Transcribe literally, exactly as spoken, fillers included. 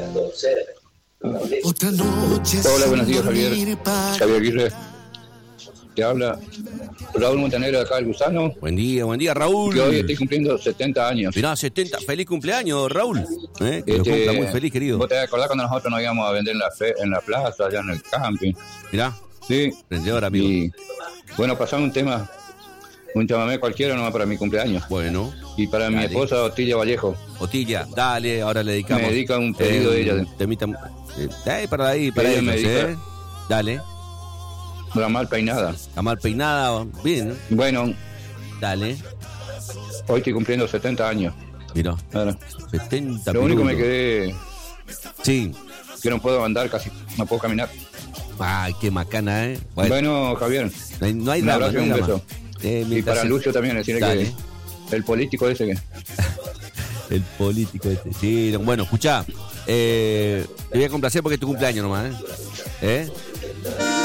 Hola, buenos días, Javier. Javier Aguirre. Te habla Raúl Montenegro de acá del Gusano. Buen día, buen día, Raúl. Que hoy estoy cumpliendo setenta años. Mirá, setenta. Feliz cumpleaños, Raúl. ¿Eh? Que Este, lo cumpla muy feliz, querido. ¿Vos te acordás cuando nosotros nos íbamos a vender en la, fe, en la plaza, allá en el camping? Mirá. Sí. Prendedor, amigo. Y bueno, pasamos un tema, un chamamé cualquiera nomás para mi cumpleaños. Bueno. Y para dale. mi esposa, Otilla Vallejo. Otilla, dale, ahora le dedicamos. Me dedica un pedido eh, de ella. Temita, eh, eh, para ahí, para Ella ellos, me dedica. ¿eh? Dale. La mal peinada. La mal peinada, bien. Bueno, dale. Hoy estoy cumpliendo setenta años. Mirá, Ahora, setenta lo único minutos. me quedé... Sí. Que no puedo andar casi, no puedo caminar. Ay, qué macana, ¿eh? Bueno, bueno Javier. No hay, no hay un drama, abrazo no y hay un drama. beso. Eh, Y para se... Lucho también, decirle dale. que el político ese que... El político este. Sí, bueno, escuchá. Eh, te voy a complacer porque es tu cumpleaños nomás, ¿eh? ¿Eh?